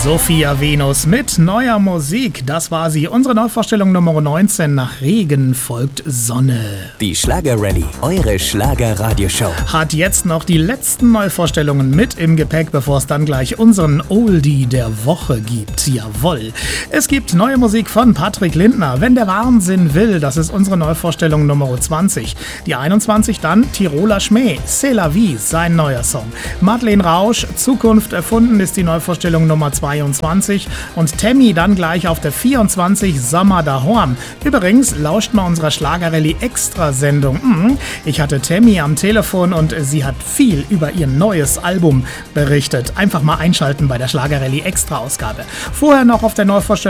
Sophia Venus mit neuer Musik. Das war sie, unsere Neuvorstellung Nummer 19. Nach Regen folgt Sonne. Die Schlager-Rallye, eure Schlager-Radioshow. Hat jetzt noch die letzten Neuvorstellungen mit im Gepäck, bevor es dann gleich unseren Oldie der Woche gibt. Jawohl. Es gibt neue Musik von Patrick Lindner. Wenn der Wahnsinn will, das ist unsere Neuvorstellung Nummer 20. Die 21 dann Tiroler Schmäh, C'est la vie, sein neuer Song. Madeleine Rausch, Zukunft erfunden ist die Neuvorstellung Nummer 22 und Tammy dann gleich auf der 24 Sommer daheim. Übrigens lauscht mal unserer Schlager-Rallye Extra-Sendung. Ich hatte Tammy am Telefon und sie hat viel über ihr neues Album berichtet. Einfach mal einschalten bei der Schlager-Rallye Extra-Ausgabe. Vorher noch auf der Neuvorstellung